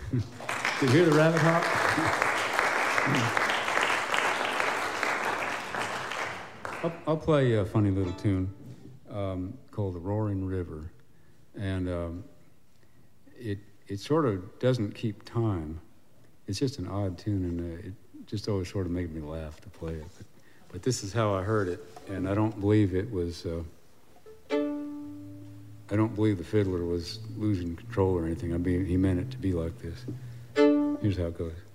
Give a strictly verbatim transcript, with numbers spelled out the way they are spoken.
Did you hear the rabbit hop? I'll, I'll play a funny little tune um, called The Roaring River. And um, it it sort of doesn't keep time. It's just an odd tune, and uh, it just always sort of made me laugh to play it. But, but this is how I heard it, and I don't believe it was... Uh, I don't believe the fiddler was losing control or anything. I mean, he meant it to be like this. Here's how it goes.